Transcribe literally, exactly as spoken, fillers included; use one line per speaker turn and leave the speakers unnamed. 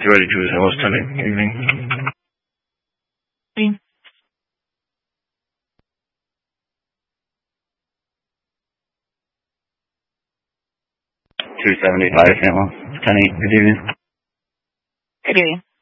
ready to I was telling evening. two seventy-five, Saint Louis. ten eight, good evening.
Good evening.